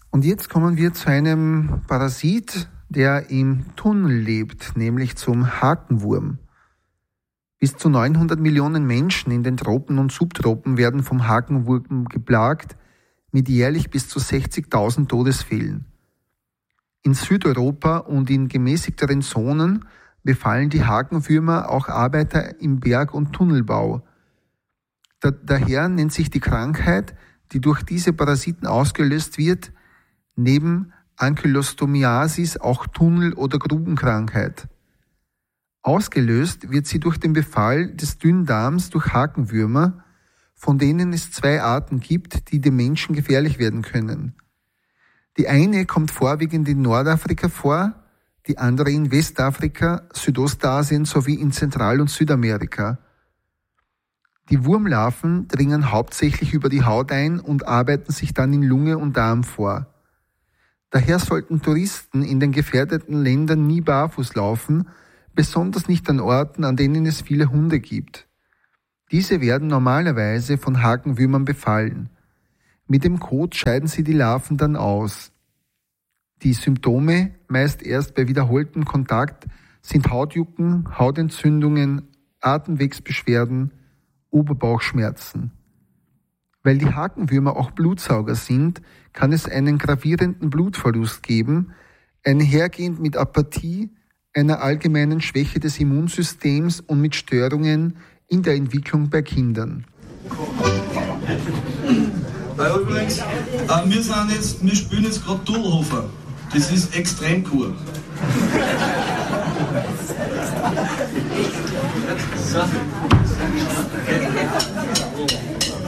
Und jetzt kommen wir zu einem Parasit, der im Tunnel lebt, nämlich zum Hakenwurm. Bis zu 900 Millionen Menschen in den Tropen und Subtropen werden vom Hakenwurm geplagt, mit jährlich bis zu 60.000 Todesfällen. In Südeuropa und in gemäßigteren Zonen befallen die Hakenwürmer auch Arbeiter im Berg- und Tunnelbau. Daher nennt sich die Krankheit, die durch diese Parasiten ausgelöst wird, neben Ankylostomiasis auch Tunnel- oder Grubenkrankheit. Ausgelöst wird sie durch den Befall des Dünndarms durch Hakenwürmer, von denen es 2 Arten gibt, die dem Menschen gefährlich werden können. Die eine kommt vorwiegend in Nordafrika vor, die andere in Westafrika, Südostasien sowie in Zentral- und Südamerika. Die Wurmlarven dringen hauptsächlich über die Haut ein und arbeiten sich dann in Lunge und Darm vor. Daher sollten Touristen in den gefährdeten Ländern nie barfuß laufen, besonders nicht an Orten, an denen es viele Hunde gibt. Diese werden normalerweise von Hakenwürmern befallen. Mit dem Kot scheiden sie die Larven dann aus. Die Symptome, meist erst bei wiederholtem Kontakt, sind Hautjucken, Hautentzündungen, Atemwegsbeschwerden, Oberbauchschmerzen. Weil die Hakenwürmer auch Blutsauger sind, kann es einen gravierenden Blutverlust geben, einhergehend mit Apathie, einer allgemeinen Schwäche des Immunsystems und mit Störungen in der Entwicklung bei Kindern. Übrigens, wir spielen jetzt gerade Tullhofer. Das ist extrem cool. So.